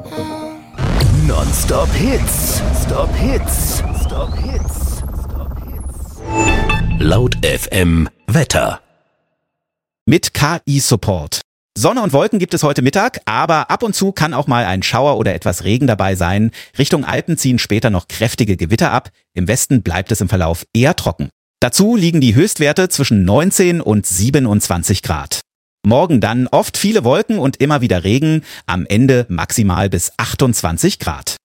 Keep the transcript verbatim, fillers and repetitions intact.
Non-Stop Hits, Stop Hits, Stop Hits, Stop Hits. Laut F M Wetter. Mit K I-Support. Sonne und Wolken gibt es heute Mittag, aber ab und zu kann auch mal ein Schauer oder etwas Regen dabei sein. Richtung Alpen ziehen später noch kräftige Gewitter ab. Im Westen bleibt es im Verlauf eher trocken. Dazu liegen die Höchstwerte zwischen neunzehn und siebenundzwanzig Grad. Morgen dann oft viele Wolken und immer wieder Regen, am Ende maximal bis achtundzwanzig Grad.